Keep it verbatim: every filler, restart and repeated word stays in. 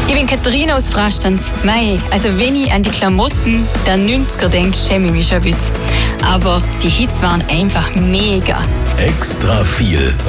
Ich bin Katharina aus Frastanz. Mei, also wenn ich an die Klamotten der neunziger denke, schäme ich mich schon ein bisschen. Aber die Hits waren einfach mega. Extra viel